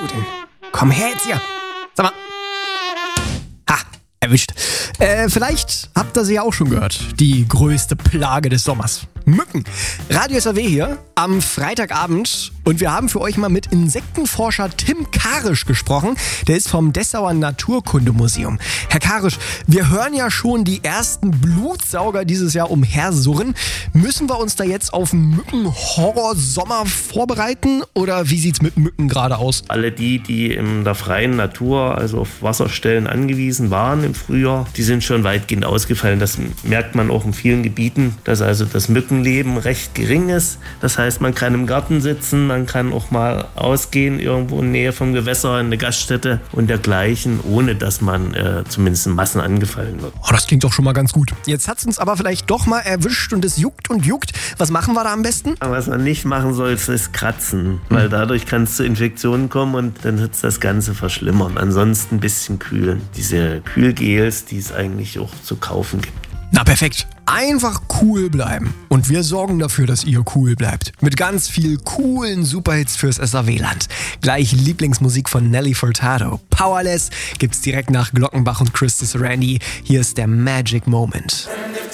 du denn? Komm her jetzt hier. Sag mal. Ha, erwischt. Vielleicht habt ihr sie ja auch schon gehört. Die größte Plage des Sommers. Mücken. Radio SAW hier am Freitagabend und wir haben für euch mal mit Insektenforscher Tim Karisch gesprochen. Der ist vom Dessauer Naturkundemuseum. Herr Karisch, wir hören ja schon die ersten Blutsauger dieses Jahr umhersurren. Müssen wir uns da jetzt auf einen Mückenhorror-Sommer vorbereiten oder wie sieht's mit Mücken gerade aus? Alle die in der freien Natur, also auf Wasserstellen angewiesen waren im Frühjahr, die sind schon weitgehend ausgefallen. Das merkt man auch in vielen Gebieten, dass also das Mückenleben recht gering ist. Das heißt, man kann im Garten sitzen, man kann auch mal ausgehen, irgendwo in Nähe vom Gewässer, in eine Gaststätte und dergleichen, ohne dass man zumindest in Massen angefallen wird. Oh, das klingt doch schon mal ganz gut. Jetzt hat's uns aber vielleicht doch mal erwischt und es juckt und juckt. Was machen wir da am besten? Was man nicht machen soll, ist kratzen, weil dadurch kann es zu Infektionen kommen und dann wird es das Ganze verschlimmern. Ansonsten ein bisschen kühlen. Diese Kühlgels, die es eigentlich auch zu kaufen gibt. Na perfekt. Einfach cool bleiben. Und wir sorgen dafür, dass ihr cool bleibt. Mit ganz viel coolen Superhits fürs SAW-Land. Gleich Lieblingsmusik von Nelly Furtado. Powerless gibt's direkt nach Glockenbach und Christy Randy. Hier ist der Magic Moment.